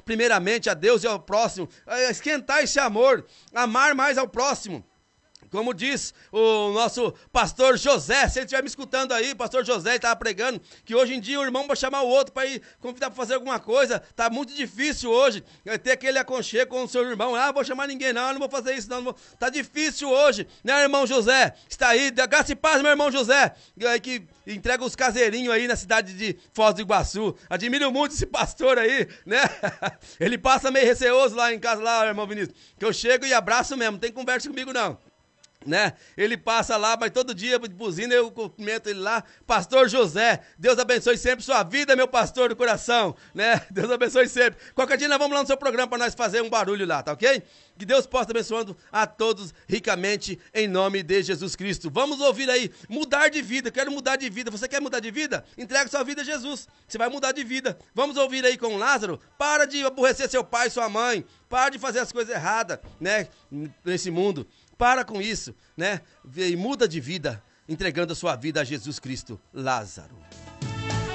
primeiramente a Deus e ao próximo, esquentar esse amor, amar mais ao próximo. Como diz o nosso pastor José, se ele estiver me escutando aí, pastor José, ele estava pregando que hoje em dia o irmão vai chamar o outro para ir convidar para fazer alguma coisa. Tá muito difícil hoje ter aquele aconchego com o seu irmão. Ah, vou chamar ninguém não vou fazer isso não. Tá difícil hoje, né, irmão José? Está aí, graça e paz, meu irmão José, que entrega os caseirinhos aí na cidade de Foz do Iguaçu. Admiro muito esse pastor aí, né? Ele passa meio receoso lá em casa, lá, irmão Vinícius, que eu chego e abraço mesmo, não tem conversa comigo não. Né? Ele passa lá, mas todo dia de buzina eu cumprimento ele lá. Pastor José, Deus abençoe sempre sua vida, meu pastor do coração, né? Deus abençoe sempre. Qualquer dia nós vamos lá no seu programa para nós fazer um barulho lá, tá ok? Que Deus possa abençoando a todos ricamente em nome de Jesus Cristo. Vamos ouvir aí, mudar de vida. Quero mudar de vida. Você quer mudar de vida? Entrega sua vida a Jesus. Você vai mudar de vida. Vamos ouvir aí com Lázaro. Para de aborrecer seu pai e sua mãe. Para de fazer as coisas erradas, né? Nesse mundo. Para com isso, né? E muda de vida, entregando a sua vida a Jesus Cristo. Lázaro.